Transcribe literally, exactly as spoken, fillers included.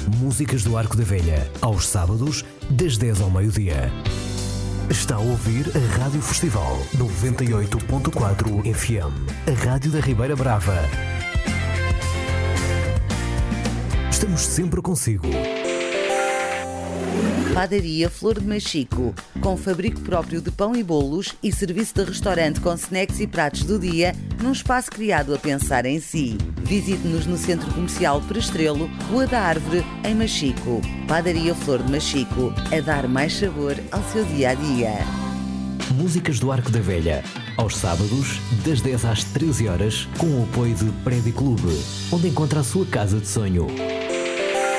Músicas do Arco da Velha, aos sábados, das dez ao meio-dia. Está a ouvir a Rádio Festival noventa e oito ponto quatro F M, a Rádio da Ribeira Brava. Estamos sempre consigo. Padaria Flor de Machico, com fabrico próprio de pão e bolos e serviço de restaurante com snacks e pratos do dia, num espaço criado a pensar em si. Visite-nos no Centro Comercial Prestrelo, Rua da Árvore, em Machico. Padaria Flor de Machico, a dar mais sabor ao seu dia-a-dia. Músicas do Arco da Velha, aos sábados, das dez às treze horas, com o apoio de Prédio Clube, onde encontra a sua casa de sonho.